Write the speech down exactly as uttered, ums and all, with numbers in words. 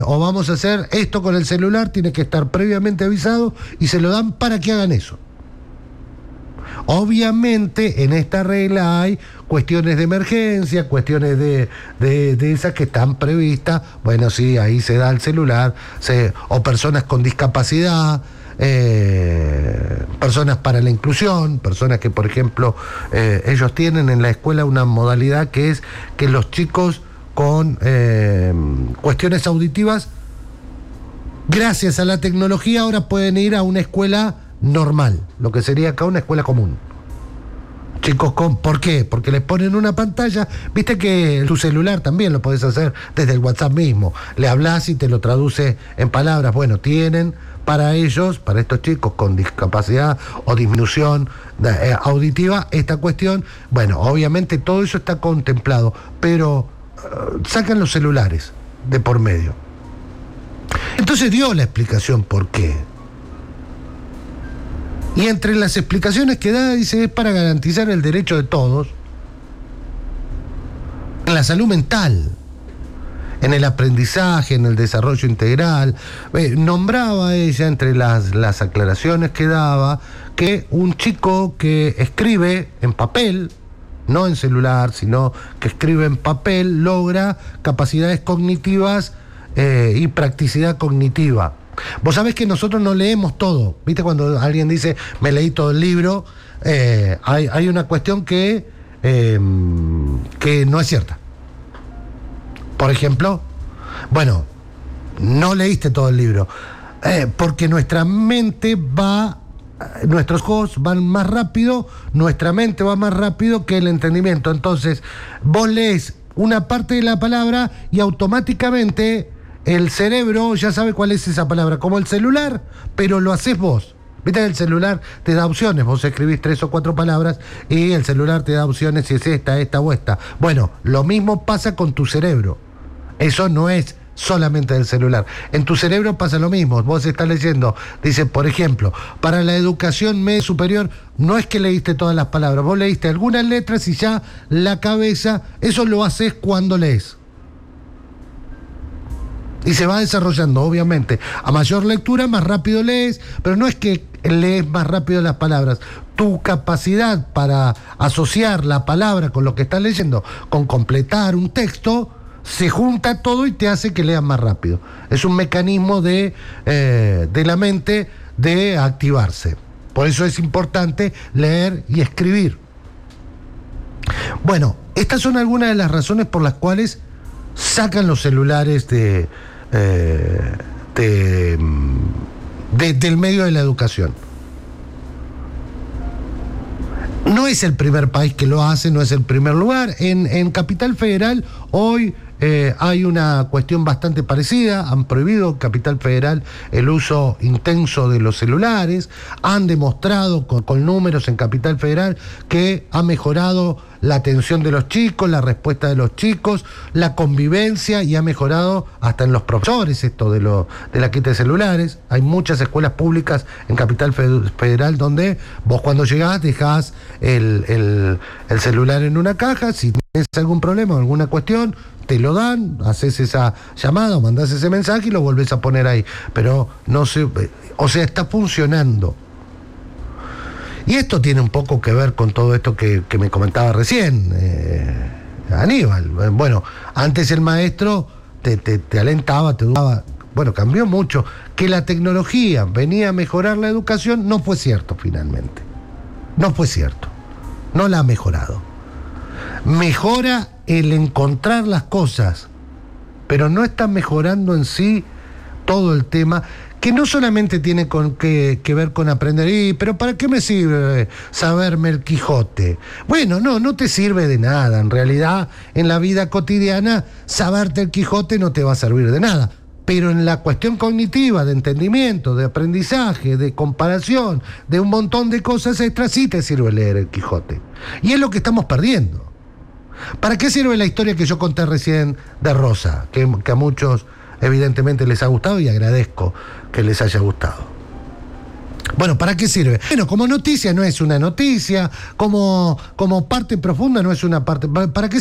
o vamos a hacer esto con el celular, tiene que estar previamente avisado y se lo dan para que hagan eso. Obviamente en esta regla hay cuestiones de emergencia, cuestiones de, de, de esas que están previstas. Bueno, sí, ahí se da el celular, se, o personas con discapacidad, eh, personas para la inclusión, personas que, por ejemplo, eh, ellos tienen en la escuela una modalidad que es que los chicos con eh, cuestiones auditivas, gracias a la tecnología, ahora pueden ir a una escuela normal, lo que sería acá una escuela común. Chicos con... ¿Por qué? Porque les ponen una pantalla, viste que tu celular también lo podés hacer desde el WhatsApp mismo, le hablas y te lo traduce en palabras. Bueno, tienen para ellos, para estos chicos con discapacidad o disminución eh, auditiva, esta cuestión. Bueno, obviamente todo eso está contemplado, pero sacan los celulares de por medio. Entonces dio la explicación por qué. Y entre las explicaciones que da, dice, es para garantizar el derecho de todos en la salud mental, en el aprendizaje, en el desarrollo integral. Eh, nombraba ella, entre las, las aclaraciones que daba, que un chico que escribe en papel, no en celular, sino que escribe en papel, logra capacidades cognitivas eh, y practicidad cognitiva. Vos sabés que nosotros no leemos todo, ¿viste? Cuando alguien dice, me leí todo el libro, eh, hay, hay una cuestión que, eh, que no es cierta. Por ejemplo, bueno, no leíste todo el libro, eh, porque nuestra mente va... Nuestros ojos van más rápido, nuestra mente va más rápido que el entendimiento. Entonces, vos lees una parte de la palabra y automáticamente el cerebro ya sabe cuál es esa palabra, como el celular, pero lo haces vos. Viste que el celular te da opciones, vos escribís tres o cuatro palabras y el celular te da opciones si es esta, esta o esta. Bueno, lo mismo pasa con tu cerebro. Eso no es solamente del celular. En tu cerebro pasa lo mismo. Vos estás leyendo, dice, por ejemplo, para la educación media superior, no es que leíste todas las palabras, vos leíste algunas letras y ya la cabeza, eso lo haces cuando lees. Y se va desarrollando, obviamente. A mayor lectura, más rápido lees, pero no es que lees más rápido las palabras. Tu capacidad para asociar la palabra con lo que estás leyendo, con completar un texto, se junta todo y te hace que leas más rápido. Es un mecanismo de, eh, de la mente de activarse. Por eso es importante leer y escribir. Bueno, estas son algunas de las razones por las cuales sacan los celulares de, eh, de, de, del medio de la educación. No es el primer país que lo hace, no es el primer lugar. En, en Capital Federal hoy eh, hay una cuestión bastante parecida. Han prohibido en Capital Federal el uso intenso de los celulares. Han demostrado con, con números en Capital Federal que ha mejorado la atención de los chicos, la respuesta de los chicos, la convivencia, y ha mejorado hasta en los profesores esto de, lo, de la quita de celulares. Hay muchas escuelas públicas en Capital Federal donde vos cuando llegás dejás el, el, el celular en una caja, si tienes algún problema o alguna cuestión, te lo dan, haces esa llamada o mandás ese mensaje y lo volvés a poner ahí. Pero no sé, o sea, está funcionando. Y esto tiene un poco que ver con todo esto que, que me comentaba recién eh, Aníbal. Bueno, antes el maestro te, te, te alentaba, te dudaba. Bueno, cambió mucho. Que la tecnología venía a mejorar la educación no fue cierto finalmente. No fue cierto. No la ha mejorado. Mejora el encontrar las cosas, pero no está mejorando en sí todo el tema, que no solamente tiene con que, que ver con aprender, y, pero ¿para qué me sirve saberme el Quijote? Bueno, no, no te sirve de nada. En realidad, en la vida cotidiana, saberte el Quijote no te va a servir de nada. Pero en la cuestión cognitiva, de entendimiento, de aprendizaje, de comparación, de un montón de cosas extras, sí te sirve leer el Quijote. Y es lo que estamos perdiendo. ¿Para qué sirve la historia que yo conté recién de Rosa? Que, que a muchos evidentemente les ha gustado y agradezco que les haya gustado. Bueno, ¿para qué sirve? Bueno, como noticia no es una noticia, como, como parte profunda no es una parte. ¿Para qué